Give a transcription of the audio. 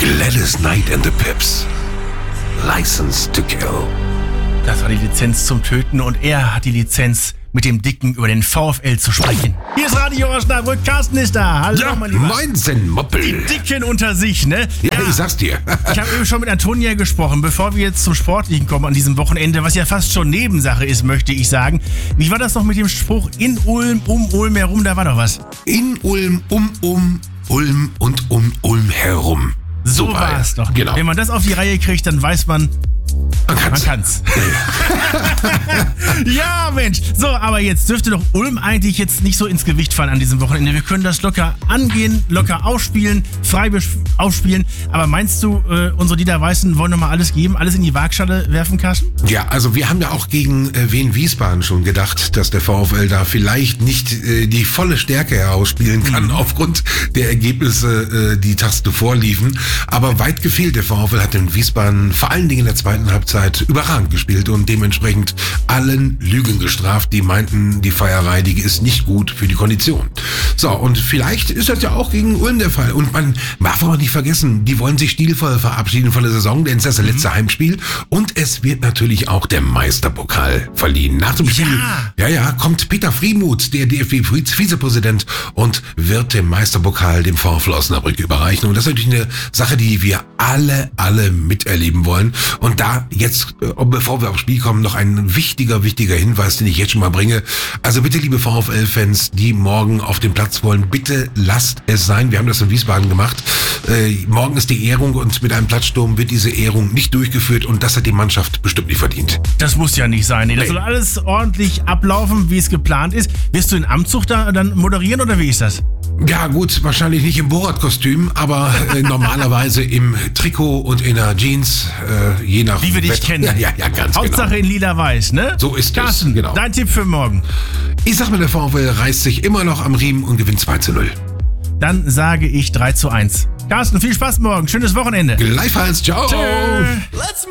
Gladys Knight and the Pips. License to Kill. Das war die Lizenz zum Töten und er hat die Lizenz, mit dem Dicken über den VfL zu sprechen. Hier ist Radio Osnabrück, Carsten ist da. Hallo, Ja, mein Lieber. Moinsen, Moppel. Die Dicken unter sich, ne? Ja, ich sag's dir. Ich habe eben schon mit Antonia gesprochen, bevor wir jetzt zum Sportlichen kommen an diesem Wochenende, was ja fast schon Nebensache ist, möchte ich sagen. Wie war das noch mit dem Spruch in Ulm, um Ulm herum, da war doch was. In Ulm, Ulm und um Ulm herum. So war es doch. Genau. Wenn man das auf die Reihe kriegt, dann weiß man, man kann's. Ja, Mensch. So, aber jetzt dürfte doch Ulm eigentlich jetzt nicht so ins Gewicht fallen an diesem Wochenende. Wir können das locker angehen, locker ausspielen, frei ausspielen. Aber meinst du, unsere Liederweißen wollen nochmal alles geben, alles in die Waagschale werfen, Carsten? Ja, also wir haben ja auch gegen Wien Wiesbaden schon gedacht, dass der VfL da vielleicht nicht die volle Stärke herausspielen kann, aufgrund der Ergebnisse, die tags zuvor liefen. Aber weit gefehlt, der VfL hat in Wiesbaden vor allen Dingen in der zweiten Halbzeit überragend gespielt und dementsprechend allen Lügen gestraft, die meinten, die Feierei, die ist nicht gut für die Kondition. So, und vielleicht ist das ja auch gegen Ulm der Fall. Und man darf aber nicht vergessen, die wollen sich stilvoll verabschieden von der Saison, denn es ist das letzte Heimspiel. Und es wird natürlich auch der Meisterpokal verliehen. Nach dem Spiel, kommt Peter Friemuth, der DFB-Vizepräsident, und wird den Meisterpokal dem VfL Osnabrück überreichen. Und das ist natürlich eine Sache, die wir alle miterleben wollen. Und da jetzt, bevor wir aufs Spiel kommen, noch ein wichtiger Hinweis, den ich jetzt schon mal bringe. Also bitte, liebe VfL-Fans, die morgen auf den Platz wollen, bitte lasst es sein. Wir haben das in Wiesbaden gemacht. Morgen ist die Ehrung und mit einem Platzsturm wird diese Ehrung nicht durchgeführt und das hat die Mannschaft bestimmt nicht verdient. Das muss ja nicht sein. Das soll alles ordentlich ablaufen, wie es geplant ist. Wirst du den Amtszug da dann moderieren oder wie ist das? Ja gut, wahrscheinlich nicht im Borat-Kostüm, aber normalerweise im Trikot und in der Jeans, je nach Wie wir dich Wetter. kennen. Ja, ganz Hauptsache genau. in lila-weiß, ne? So ist Carsten, es, genau. Dein Tipp für morgen? Ich sag mal, der VfL reißt sich immer noch am Riemen und gewinnt 2:0. Dann sage ich 3:1. Carsten, viel Spaß morgen. Schönes Wochenende. Gleichfalls, ciao. Tschö.